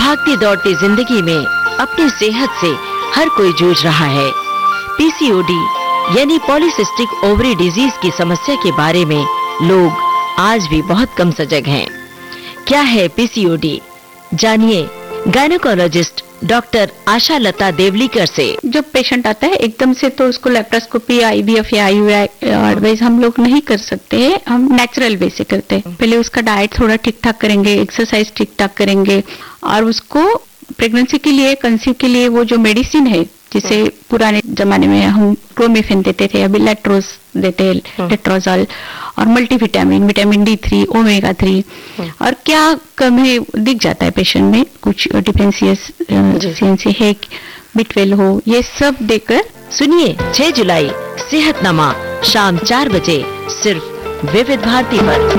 भागती दौड़ती जिंदगी में अपनी सेहत से हर कोई जूझ रहा है। पीसीओडी यानी पॉलीसिस्टिक ओवरी डिजीज की समस्या के बारे में लोग आज भी बहुत कम सजग हैं। क्या है पीसीओडी? जानिए गायनेकोलॉजिस्ट डॉक्टर आशा लता देवलीकर से। जब पेशेंट आता है एकदम से तो उसको लेप्रोस्कोपी, आईवीएफ या आईयूआई एडवाइस हम लोग नहीं कर सकते हैं, हम नेचुरल वे से करते हैं। पहले उसका डाइट थोड़ा ठीक ठाक करेंगे, एक्सरसाइज ठीक ठाक करेंगे और उसको प्रेगनेंसी के लिए, कंसीव के लिए वो जो मेडिसिन है जिसे पुराने जमाने में हम क्लोमिफेन देते थे, अभी लेट्रोज देते हैं, लेट्रोजॉल, और मल्टीविटामिन, विटामिन D3, ओमेगा 3, और क्या कम है दिख जाता है पेशेंट में, कुछ डिफेंसियंसी है, B12 हो, ये सब देकर। सुनिए 6 जुलाई सेहतनामा शाम 4 बजे सिर्फ विविध भारती पर।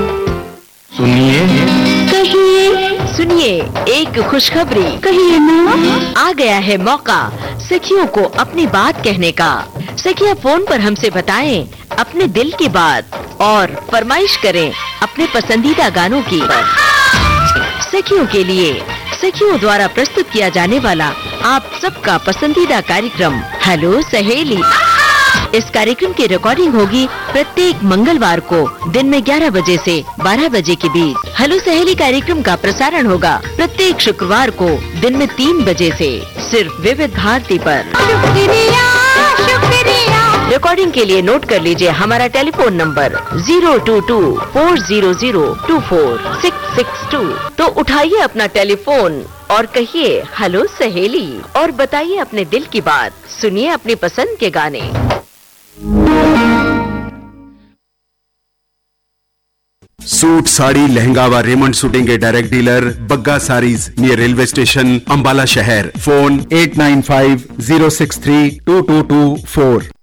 सुनिए एक खुशखबरी कहिए ना। आ गया है मौका सखियों को अपनी बात कहने का। सखियां फोन पर हमसे बताएं अपने दिल की बात और फरमाइश करें अपने पसंदीदा गानों की। सखियों के लिए सखियों द्वारा प्रस्तुत किया जाने वाला आप सबका पसंदीदा कार्यक्रम हेलो सहेली। इस कार्यक्रम की रिकॉर्डिंग होगी प्रत्येक मंगलवार को दिन में 11 बजे से 12 बजे के बीच। हेलो सहेली कार्यक्रम का प्रसारण होगा प्रत्येक शुक्रवार को दिन में 3 बजे से सिर्फ विविध भारती पर। रिकॉर्डिंग के लिए नोट कर लीजिए हमारा टेलीफोन नंबर 02240024662। तो उठाइए अपना टेलीफोन और कहिए हेलो सहेली और बताइए अपने दिल की बात। सुनिए अपनी पसंद के गाने। सूट, साड़ी, लहंगा व रेमंड शूटिंग के direct dealer Bagga saris near railway station, Ambala शहर। फोन 8950632224।